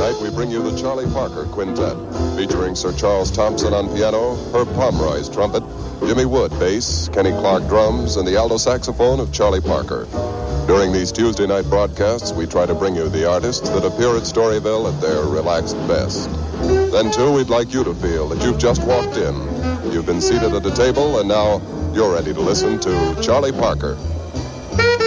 night, we bring you the Charlie Parker Quintet, featuring Sir Charles Thompson on piano, Herb Pomeroy's trumpet, Jimmy Wood bass, Kenny Clark drums, and the alto saxophone of Charlie Parker. During these Tuesday night broadcasts, we try to bring you the artists that appear at Storyville at their relaxed best. Then, too, we'd like you to feel that you've just walked in. You've been seated at a table, and now you're ready to listen to Charlie Parker.